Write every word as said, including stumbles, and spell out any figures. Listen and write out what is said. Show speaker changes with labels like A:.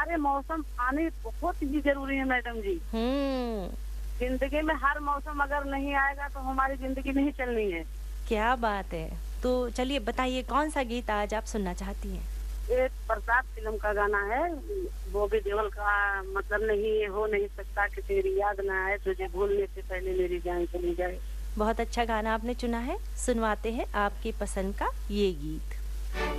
A: सारे मौसम आने बहुत ही जरूरी है मैडम जी।
B: हम्म।
A: जिंदगी में हर मौसम अगर नहीं आएगा तो हमारी जिंदगी नहीं चलनी है।
B: क्या बात है। तो चलिए बताइए कौन सा गीत आज आप सुनना चाहती हैं?
A: एक बरसात फिल्म का गाना है, बॉबी देओल का, मतलब नहीं हो नहीं सकता कि तेरी याद ना आए, तुझे भूलने से पहले मेरी जान चली जाए।
B: बहुत अच्छा गाना आपने चुना है, सुनवाते हैं आपकी पसंद का ये गीत।